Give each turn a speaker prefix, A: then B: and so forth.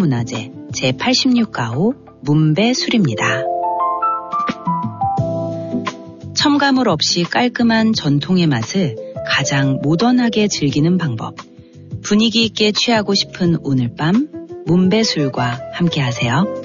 A: 문화재 제86가호 문배술입니다. 첨가물 없이 깔끔한 전통의 맛을 가장 모던하게 즐기는 방법. 분위기 있게 취하고 싶은 오늘 밤 문배술과 함께하세요.